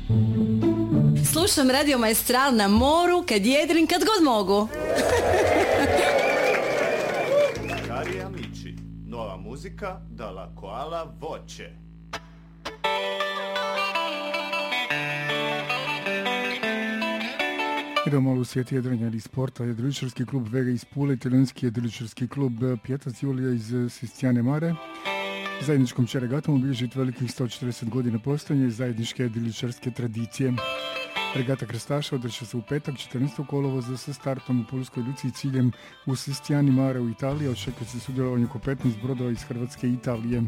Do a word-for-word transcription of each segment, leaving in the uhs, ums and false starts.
Slušam Radio Maestral na moru, kad jedrim, kad god mogu. Cari amici, nuova musica dalla Koala Voce. Idemo malo u svijet jedrenja ili sporta. Jedriličarski klub Vega iz Pule, italijanski jedriličarski klub Pjetac Julija iz Sistijane Mare zajedničkom će regatom obilježiti velikih sto četrdeset godina postojanja i zajedničke jedriličarske tradicije. Regata Krstaša održat će se u petak četrnaestog kolovoza sa startom u Pulskoj luci i ciljem u Sistijani Mare u Italiji. Očekuje se sudjelovanje oko petnaest brodova iz Hrvatske i Italije.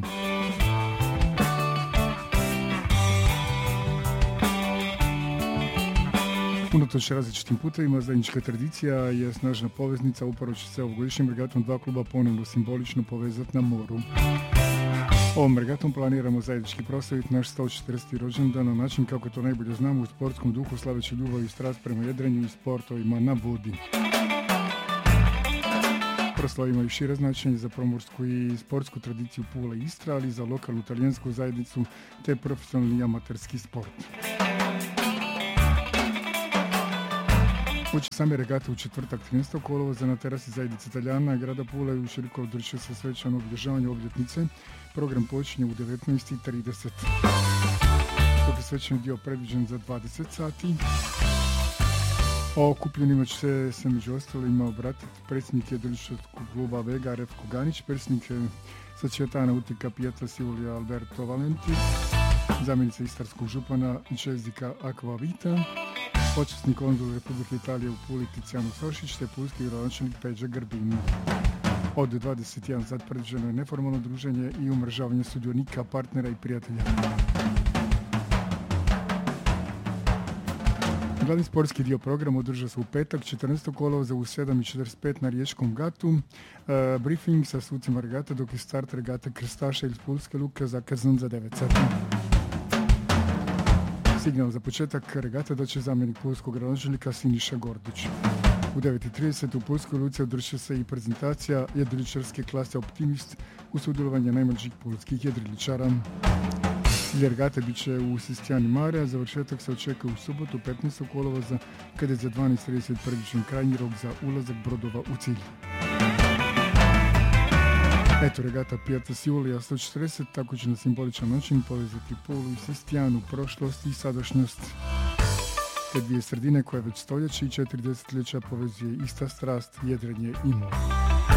Unatoč različitim putevima, zajednička tradicija je snažna poveznica, upravo će se ovogodišnjim regatom dva kluba ponovno simbolično povezati na moru. Ovom regatom planiramo zajednički proslaviti naš sto četrdeseti rođendan na način kako to najbolje znamo, u sportskom duhu, slaveći ljubav i strast prema jedrenju i sportovima na vodi. Proslava ima i šire značenje za promorsku i sportsku tradiciju Pula i Istra, ali i za lokalnu talijansku zajednicu te profesionalni amaterski sport. Uči same regate u četvrtak trinaestog kolovoza na terasi zajednice Italijana grada Pula i u Širiko održava se svečano obilježavanje obljetnice. Program počinje u devetnaest i trideset. Dok je svečani dio predviđen za dvadeset sati. O okupljenima će se, se među ostalima obratiti predsjednik jedriličarskog kluba Vega Refko Ganić, predsjednik Societana Utica Pjetac Julija Alberto Valenti, zamjenica istarskog župana Jessica Acquavita, počasni konzul Republike Italije u Puli Tiziano Sošić te pulski gradonačelnik Peđa Grbin. Od dvadeset jedan sat predviđeno je neformalno druženje i umrežavanje sudionika, partnera i prijatelja. Glavni sportski dio programa održa se u petak četrnaestog kolovoza u sedam i četrdeset pet na Riječkom gatu. Uh, briefing sa sucima regata, dok je start regate Krstaša iz Pulske luke zakazan za devet sati. Signal za početak regata daće zamjenik pulskog gradonačelnika Siniša Gordić. U devet i trideset u Pulskoj luci održava se i prezentacija jedriličarske klase Optimist u sudjelovanje najmlađih pulskih jedriličara. Cilj regate bit će u Sistijani Mare, a završetak se očekuje u subotu petnaestog kolovoza kada je za dvanaest i trideset predviđen krajnji rok za ulazak brodova u cilj. Eto, regata Pjetac Julija sto četrdeset tako će na simboličan način povezati Pulu i Sistijanu, prošlost i sadašnjost. Te dvije sredine koje već stoljeće i četiri desetljeća povezuje ista strast, jedrenje i more.